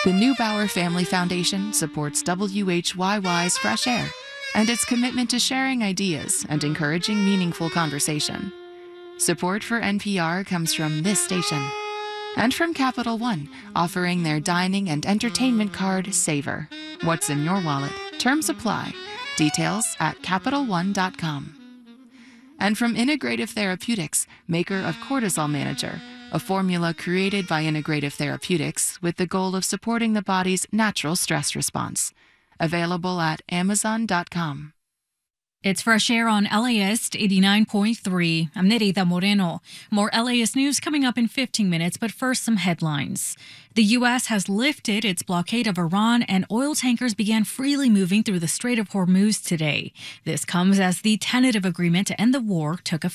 The Neubauer Family Foundation supports WHYY's Fresh Air and its commitment to sharing ideas and encouraging meaningful conversation. Support for NPR comes from this station and from Capital One, offering their dining and entertainment card, Savor. What's in your wallet? Terms apply. Details at CapitalOne.com. And from Integrative Therapeutics, maker of Cortisol Manager, a formula created by Integrative Therapeutics with the goal of supporting the body's natural stress response. Available at Amazon.com. It's Fresh Air on LAist 89.3. I'm Nerida Moreno. More LAist news coming up in 15 minutes, but first some headlines. The U.S. has lifted its blockade of Iran, and oil tankers began freely moving through the Strait of Hormuz today. This comes as the tentative agreement to end the war took effect.